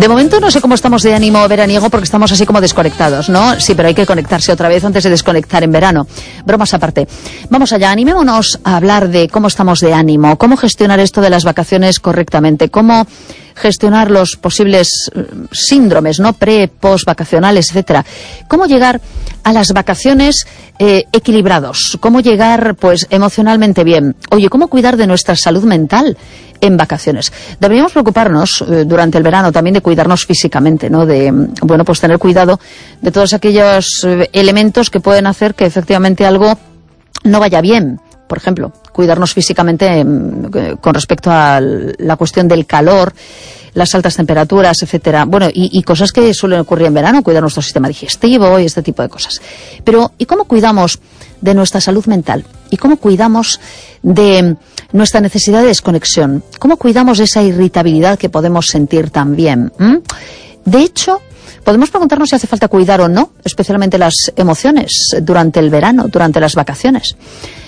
De momento no sé cómo estamos de ánimo veraniego porque estamos así como desconectados, ¿no? Sí, pero hay que conectarse otra vez antes de desconectar en verano. Bromas aparte. Vamos allá, animémonos a hablar de cómo estamos de ánimo, cómo gestionar esto de las vacaciones correctamente, cómo gestionar los posibles síndromes, ¿no? Post vacacionales, etcétera. Cómo llegar a las vacaciones equilibrados, cómo llegar pues emocionalmente bien. Oye, cómo cuidar de nuestra salud mental en vacaciones. Deberíamos preocuparnos durante el verano también de cuidarnos físicamente, ¿no? De, bueno, pues tener cuidado de todos aquellos elementos que pueden hacer que efectivamente algo no vaya bien. Por ejemplo, cuidarnos físicamente con respecto a la cuestión del calor, las altas temperaturas, etcétera. Bueno, y cosas que suelen ocurrir en verano, cuidar nuestro sistema digestivo y este tipo de cosas. Pero, ¿y cómo cuidamos de nuestra salud mental? ¿Y cómo cuidamos de nuestra necesidad de desconexión? ¿Cómo cuidamos de esa irritabilidad que podemos sentir también? De hecho, podemos preguntarnos si hace falta cuidar o no, especialmente las emociones durante el verano, durante las vacaciones.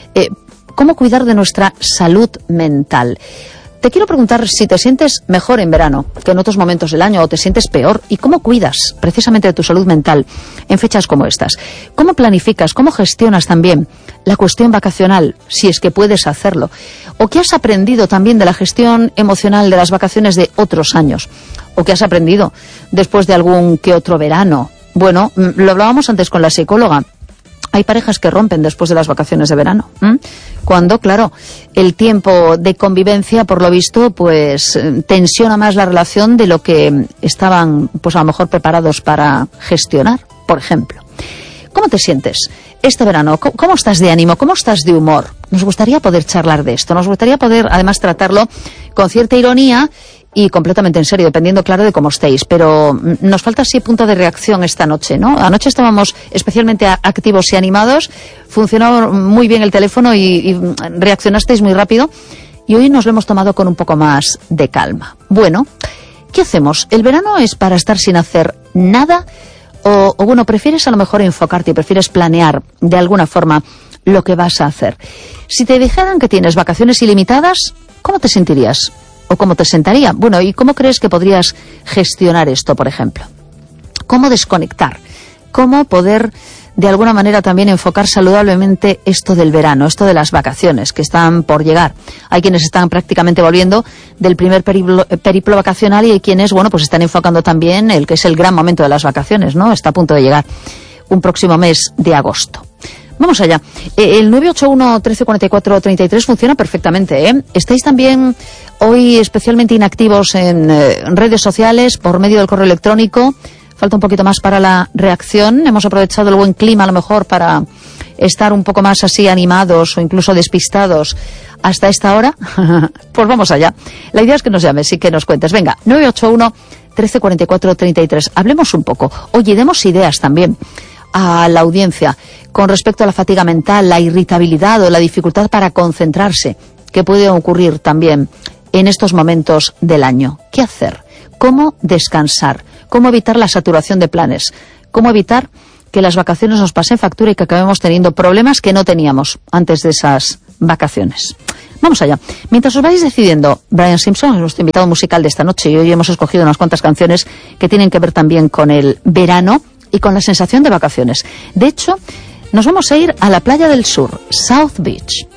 ¿Cómo cuidar de nuestra salud mental? Te quiero preguntar si te sientes mejor en verano que en otros momentos del año o te sientes peor y cómo cuidas precisamente de tu salud mental en fechas como estas. ¿Cómo planificas, cómo gestionas también la cuestión vacacional, si es que puedes hacerlo? ¿O qué has aprendido también de la gestión emocional de las vacaciones de otros años? ¿O qué has aprendido después de algún que otro verano? Bueno, lo hablábamos antes con la psicóloga. Hay parejas que rompen después de las vacaciones de verano. Cuando, claro, el tiempo de convivencia, por lo visto, pues tensiona más la relación de lo que estaban, pues a lo mejor preparados para gestionar, por ejemplo. ¿Cómo te sientes este verano? ¿Cómo estás de ánimo? ¿Cómo estás de humor? Nos gustaría poder charlar de esto. Nos gustaría poder, además, tratarlo con cierta ironía y completamente en serio, dependiendo, claro, de cómo estéis. Pero nos falta así punto de reacción esta noche, ¿no? Anoche estábamos especialmente activos y animados, funcionó muy bien el teléfono y reaccionasteis muy rápido. Y hoy nos lo hemos tomado con un poco más de calma. Bueno, ¿qué hacemos? ¿El verano es para estar sin hacer nada? O bueno, prefieres a lo mejor enfocarte y prefieres planear de alguna forma lo que vas a hacer. Si te dijeran que tienes vacaciones ilimitadas, ¿cómo te sentirías? ¿O cómo te sentaría? Bueno, ¿y cómo crees que podrías gestionar esto, por ejemplo? ¿Cómo desconectar? ¿Cómo poder, de alguna manera, también enfocar saludablemente esto del verano, esto de las vacaciones que están por llegar? Hay quienes están prácticamente volviendo del primer periplo vacacional y hay quienes, bueno, pues están enfocando también el que es el gran momento de las vacaciones, ¿no? Está a punto de llegar un próximo mes de agosto. Vamos allá. El 981 1344 33 funciona perfectamente, ¿eh? Estáis también hoy especialmente inactivos en redes sociales por medio del correo electrónico. Falta un poquito más para la reacción. Hemos aprovechado el buen clima a lo mejor para estar un poco más así animados o incluso despistados hasta esta hora. Pues vamos allá. La idea es que nos llames y que nos cuentes. Venga, 981 1344 33. Hablemos un poco. Oye, demos ideas también a la audiencia con respecto a la fatiga mental, la irritabilidad o la dificultad para concentrarse que puede ocurrir también en estos momentos del año. ¿Qué hacer? ¿Cómo descansar? ¿Cómo evitar la saturación de planes? ¿Cómo evitar que las vacaciones nos pasen factura y que acabemos teniendo problemas que no teníamos antes de esas vacaciones? Vamos allá. Mientras os vais decidiendo, Brian Simpson es nuestro invitado musical de esta noche y hoy hemos escogido unas cuantas canciones que tienen que ver también con el verano y con la sensación de vacaciones. De hecho, nos vamos a ir a la playa del sur, South Beach.